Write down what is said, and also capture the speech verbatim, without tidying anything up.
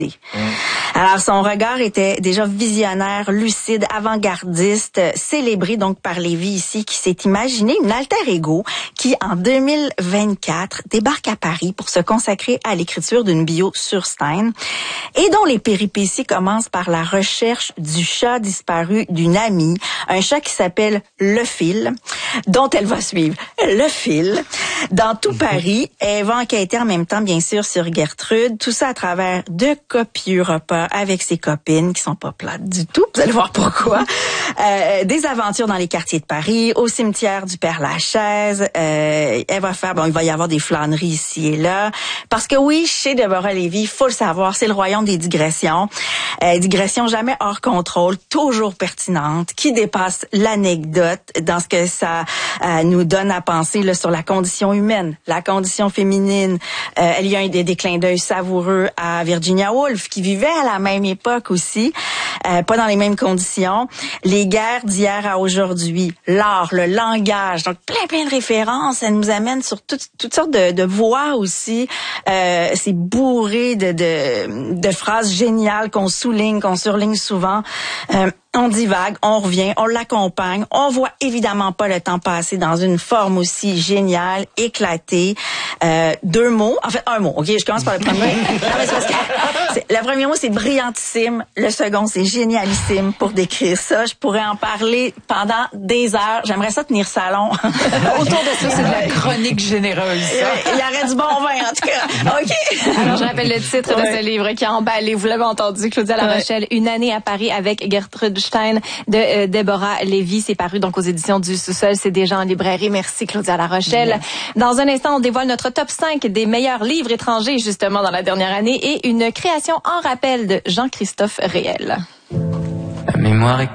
Alors, son regard était déjà visionnaire, lucide, avant-gardiste, célébré donc par Lévy ici, qui s'est imaginé une alter ego qui, en deux mille vingt-quatre, débarque à Paris pour se consacrer à l'écriture d'une bio sur Stein et dont les péripéties commencent par la recherche du chat disparu d'une amie, un chat qui s'appelle Le Fil, dont elle va suivre Le Fil dans tout Paris. Elle va enquêter en même temps, bien sûr, sur Gertrude, tout ça à travers de copieux repas avec ses copines qui sont pas plates du tout, vous allez voir pourquoi. Euh, des aventures dans les quartiers de Paris, au cimetière du Père-Lachaise. Euh, elle va faire, bon, il va y avoir des flâneries ici et là, parce que oui, chez Deborah Lévy, faut le savoir, c'est le royaume des digressions. Euh, digressions jamais hors contrôle, toujours pertinentes, qui dépassent l'anecdote dans ce que ça euh, nous donne à penser là, sur la condition humaine, la condition féminine. Euh, elle y a des, des clins d'œil savoureux à Virginia Woolf, qui vivait à la même époque aussi, euh, pas dans les mêmes conditions. Les guerres d'hier à aujourd'hui, l'art, le langage, donc plein plein de références. Elle nous amène sur toutes toutes sortes de, de voix aussi. Euh, c'est bourré de, de de phrases géniales qu'on souligne, qu'on surligne souvent. Euh, On divague, on revient, on l'accompagne. On voit évidemment pas le temps passer dans une forme aussi géniale, éclatée. Euh, deux mots, en fait un mot. Ok, je commence par le premier. Non, mais c'est parce que c'est, le premier mot c'est brillantissime, le second c'est génialissime. Pour décrire ça, je pourrais en parler pendant des heures. J'aimerais ça tenir salon. Autour de ça, c'est de la chronique généreuse. Il y aurait du bon vin en tout cas. Ok. Alors je rappelle le titre de ce livre qui a emballé. Vous l'avez entendu, Claudia La Rochelle, Une année à Paris avec Gertrude Stein de euh, Deborah Lévy. C'est paru donc aux éditions du Sous-sol. C'est déjà en librairie. Merci Claudia La Rochelle. Mmh. Dans un instant, on dévoile notre top cinq des meilleurs livres étrangers justement dans la dernière année et une création en rappel de Jean-Christophe Réel. La mémoire est